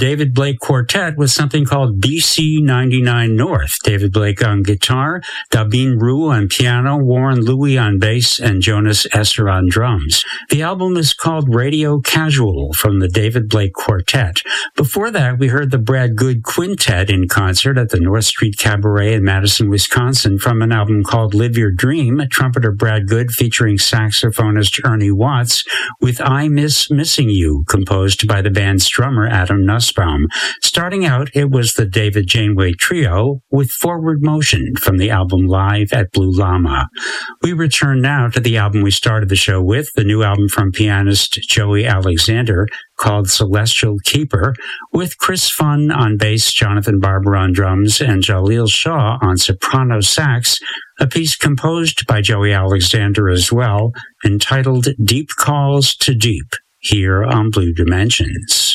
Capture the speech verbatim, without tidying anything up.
David Blake Quartet with something called B C ninety-nine North. David Blake on guitar, Dabin Rue on piano, Warren Louie on bass, and Jonas Esser on drums. The album is called Radio Casual from the David Blake Quartet. Before that, we heard the Brad Good Quintet in concert at the North Street Cabaret in Madison, Wisconsin from an album called Live Your Dream, trumpeter Brad Good featuring saxophonist Ernie Watts with I Miss Missing You, composed by the band's drummer Adam Nussbaum. Starting out, it was the David Janeway Trio with Forward Motion from the album Live at Blue Llama. We return now to the album we started the show with, the new album from pianist Joey Alexander called Celestial Keeper, with Chris Funn on bass, Jonathan Barber on drums, and Jaleel Shaw on soprano sax, a piece composed by Joey Alexander as well, entitled Deep Calls to Deep, here on Blue Dimensions.